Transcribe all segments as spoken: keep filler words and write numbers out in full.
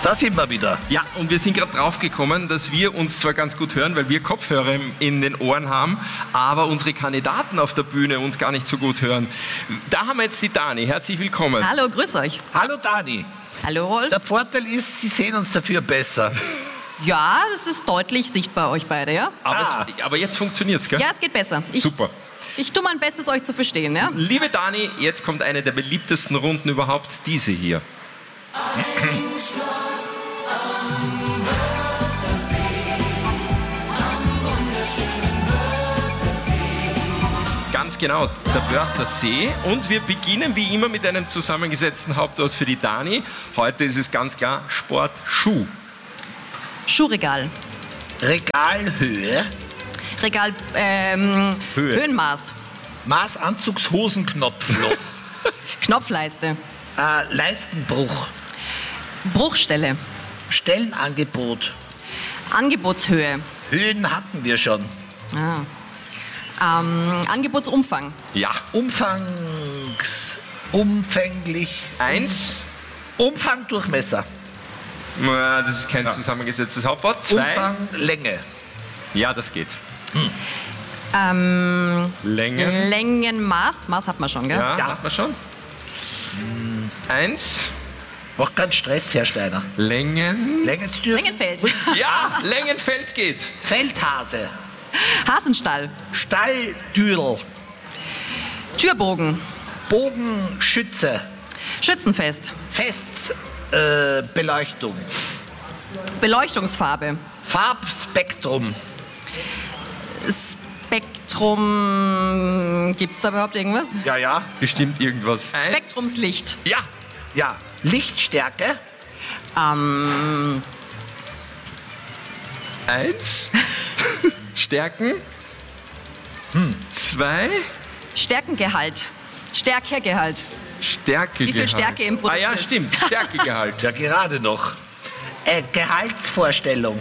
Da sind wir wieder. Ja, und wir sind gerade drauf gekommen, dass wir uns zwar ganz gut hören, weil wir Kopfhörer in den Ohren haben, aber unsere Kandidaten auf der Bühne uns gar nicht so gut hören. Da haben wir jetzt die Dani. Herzlich willkommen. Hallo, grüß euch. Hallo Dani. Hallo, Rolf. Der Vorteil ist, Sie sehen uns dafür besser. Ja, das ist deutlich sichtbar, euch beide, ja? Aber, Ah. es, aber jetzt funktioniert's, gell? Ja, es geht besser. Ich, Super. ich tue mein Bestes, euch zu verstehen, ja? Liebe Dani, jetzt kommt eine der beliebtesten Runden überhaupt, diese hier. Ganz genau, der Wörthersee. Und wir beginnen wie immer mit einem zusammengesetzten Hauptwort für die Dani. Heute ist es ganz klar Sport, Schuh. Schuhregal. Regalhöhe. Regal, ähm, Höhe. Höhenmaß. Maßanzugshosenknopfloch. Knopfleiste. äh, Leistenbruch. Bruchstelle. Stellenangebot. Angebotshöhe. Höhen hatten wir schon. Ah. Ähm, Angebotsumfang. Ja. Umfangs... Umfänglich. Eins. Umfang, Durchmesser. Na, das ist kein zusammengesetztes Hauptwort. Zwei. Umfang, Länge. Ja, das geht. Ähm, Länge. Längenmaß. Maß hat man schon, gell? Ja, Ja. hat man schon. Eins. Mach keinen Stress, Herr Steiner. Längen. Längenstürzen. Längenfeld. Ja, Längenfeld geht. Feldhase. Hasenstall. Stalldürl. Türbogen. Bogenschütze. Schützenfest. Festbeleuchtung. Äh, Beleuchtung. Beleuchtungsfarbe. Farbspektrum. Spektrum. Gibt's da überhaupt irgendwas? Ja, ja. Bestimmt irgendwas. Eins. Spektrumslicht. Ja. Ja. Lichtstärke. Ähm, Eins. Stärken. Zwei. Stärkengehalt. Stärkegehalt. Stärkegehalt. Wie viel Stärke im Produkt Ah ja, ist. stimmt. Stärkegehalt. Ja, gerade noch. Äh, Gehaltsvorstellung.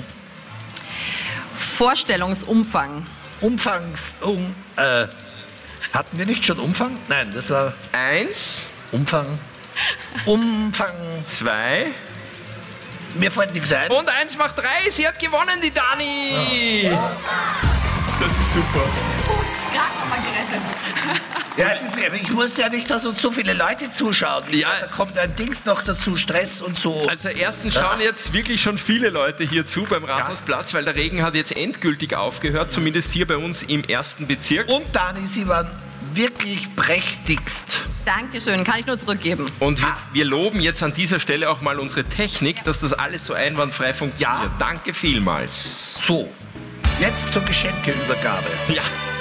Vorstellungsumfang. Umfangs... Um, äh, hatten wir nicht schon Umfang? Nein, das war Eins. Umfang. Umfang. Zwei. Mir fällt nichts ein. Und eins macht drei. Sie hat gewonnen, die Dani. Das ist super. Gerade nochmal gerettet. Ja, es ist, ich wusste ja nicht, dass uns so viele Leute zuschauen. Ich Ja. dachte, da kommt ein Dings noch dazu, Stress und so. Also erstens schauen jetzt wirklich schon viele Leute hier zu beim Rathausplatz, weil der Regen hat jetzt endgültig aufgehört, zumindest hier bei uns im ersten Bezirk. Und Dani, Sie waren wirklich prächtigst. Dankeschön, kann ich nur zurückgeben. Und wir, wir loben jetzt an dieser Stelle auch mal unsere Technik, dass das alles so einwandfrei funktioniert. Ja. Danke vielmals. So, jetzt zur Geschenkeübergabe. Ja.